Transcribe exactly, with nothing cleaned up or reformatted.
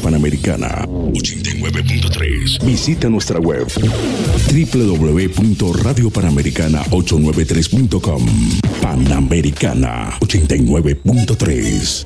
Panamericana ochenta y nueve punto tres. Visita nuestra web doble u doble u doble u punto radio panamericana ochocientos noventa y tres punto com. Panamericana ochenta y nueve punto tres.